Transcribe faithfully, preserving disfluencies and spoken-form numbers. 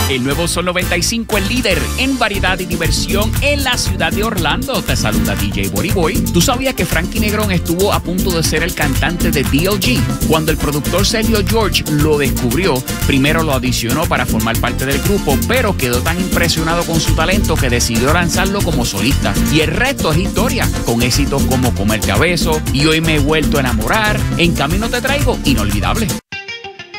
El nuevo Sol noventa y cinco, el líder en variedad y diversión en la ciudad de Orlando. Te saluda D J Boriboy. ¿Tú sabías que Frankie Negrón estuvo a punto de ser el cantante de D L G? Cuando el productor Sergio George lo descubrió, primero lo audicionó para formar parte del grupo, pero quedó tan impresionado con su talento que decidió lanzarlo como solista. Y el resto es historia, con éxitos como Comerte a Beso y Hoy me he vuelto a enamorar. En camino te traigo Inolvidable.